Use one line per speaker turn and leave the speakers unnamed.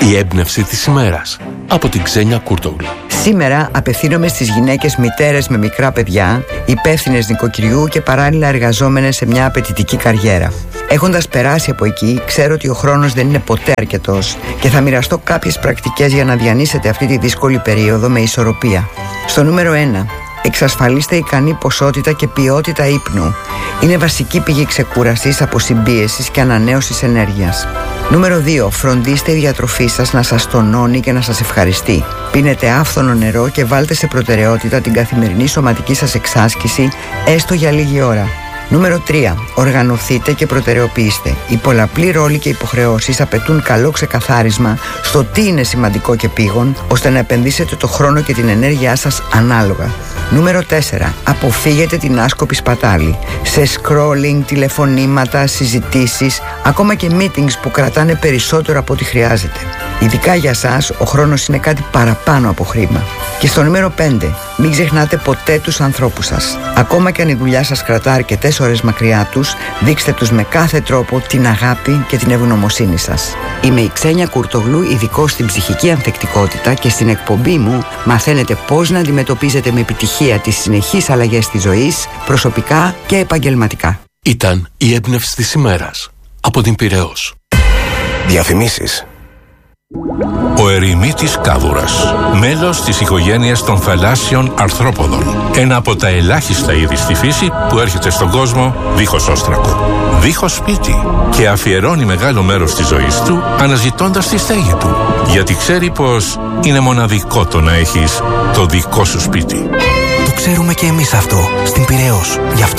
Η έμπνευση της ημέρας από την Ξένια Κούρτογλου.
Σήμερα απευθύνομαι στις γυναίκες μητέρες με μικρά παιδιά, υπεύθυνες νοικοκυριού και παράλληλα εργαζόμενες σε μια απαιτητική καριέρα. Έχοντας περάσει από εκεί, ξέρω ότι ο χρόνος δεν είναι ποτέ αρκετός και θα μοιραστώ κάποιες πρακτικές για να διανύσετε αυτή τη δύσκολη περίοδο με ισορροπία. Στο νούμερο 1. Εξασφαλίστε ικανή ποσότητα και ποιότητα ύπνου. Είναι βασική πηγή ξεκούρασης, αποσυμπίεσης και ανανέωσης ενέργειας. Νούμερο 2. Φροντίστε η διατροφή σας να σας τονώνει και να σας ευχαριστεί. Πίνετε άφθονο νερό και βάλτε σε προτεραιότητα την καθημερινή σωματική σας εξάσκηση, έστω για λίγη ώρα. Νούμερο 3. Οργανωθείτε και προτεραιοποιήστε. Οι πολλαπλοί ρόλοι και υποχρεώσεις απαιτούν καλό ξεκαθάρισμα στο τι είναι σημαντικό και πήγον, ώστε να επενδύσετε το χρόνο και την ενέργειά σας ανάλογα. Νούμερο 4. Αποφύγετε την άσκοπη σπατάλη. Σε scrolling, τηλεφωνήματα, συζητήσεις, ακόμα και meetings που κρατάνε περισσότερο από ό,τι χρειάζεται. Ειδικά για σας, ο χρόνος είναι κάτι παραπάνω από χρήμα. Και στο νούμερο 5. Μην ξεχνάτε ποτέ τους ανθρώπους σας. Ακόμα και αν η δουλειά σας κρατά αρκετές ώρες μακριά τους, δείξτε τους με κάθε τρόπο την αγάπη και την ευγνωμοσύνη σας. Είμαι η Ξένια Κούρτογλου, ειδικός στην ψυχική ανθεκτικότητα, και στην εκπομπή μου μαθαίνετε πώς να αντιμετωπίζετε με επιτυχία τις συνεχείς αλλαγές της ζωής, προσωπικά και επαγγελματικά.
Ήταν η έμπνευση της ημέρας από την Πειραιώς.
Διαφημίσεις.
Ο ερημίτης κάβουρας, μέλος της οικογένειας των θαλάσσιων αρθρόποδων. Ένα από τα ελάχιστα είδη στη φύση που έρχεται στον κόσμο δίχως όστρακο, δίχως σπίτι, και αφιερώνει μεγάλο μέρος της ζωής του αναζητώντας τη στέγη του. Γιατί ξέρει πως είναι μοναδικό το να έχεις το δικό σου σπίτι.
Το ξέρουμε και εμείς αυτό στην Πειραιώς. Γι' αυτό